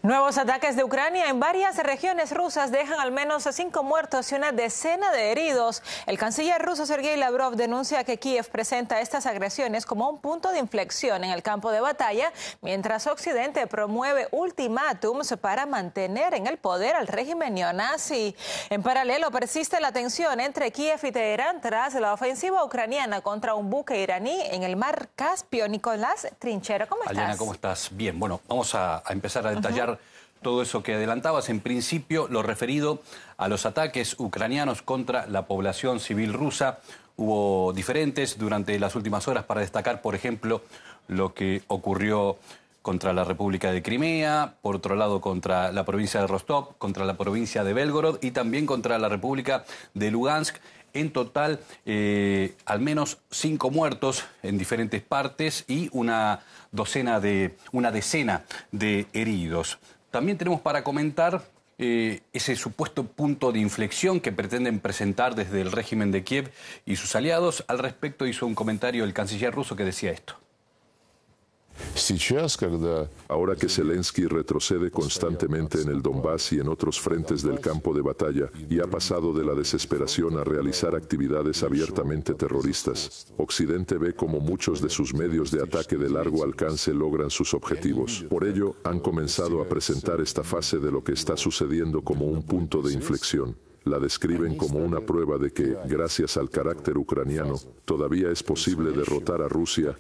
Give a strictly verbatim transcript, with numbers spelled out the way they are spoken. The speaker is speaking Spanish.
Nuevos ataques de Ucrania en varias regiones rusas dejan al menos cinco muertos y una decena de heridos. El canciller ruso Sergei Lavrov denuncia que Kiev presenta estas agresiones como un punto de inflexión en el campo de batalla, mientras Occidente promueve ultimátums para mantener en el poder al régimen neonazi. En paralelo, persiste la tensión entre Kiev y Teherán tras la ofensiva ucraniana contra un buque iraní en el mar Caspio. Nicolás Trinchero, ¿cómo estás? Aliana, ¿cómo estás? Bien, bueno, vamos a, a empezar a detallar uh-huh. todo eso que adelantabas. En principio, lo referido a los ataques ucranianos contra la población civil rusa. Hubo diferentes durante las últimas horas para destacar, por ejemplo, lo que ocurrió contra la República de Crimea, por otro lado contra la provincia de Rostov, contra la provincia de Belgorod y también contra la República de Lugansk. En total, eh, al menos cinco muertos en diferentes partes y una docena de, una decena de heridos. También tenemos para comentar eh, ese supuesto punto de inflexión que pretenden presentar desde el régimen de Kiev y sus aliados. Al respecto hizo un comentario el canciller ruso que decía esto. Ahora que Zelensky retrocede constantemente en el Donbass y en otros frentes del campo de batalla y ha pasado de la desesperación a realizar actividades abiertamente terroristas, Occidente ve como muchos de sus medios de ataque de largo alcance logran sus objetivos. Por ello, han comenzado a presentar esta fase de lo que está sucediendo como un punto de inflexión. La describen como una prueba de que, gracias al carácter ucraniano, todavía es posible derrotar a Rusia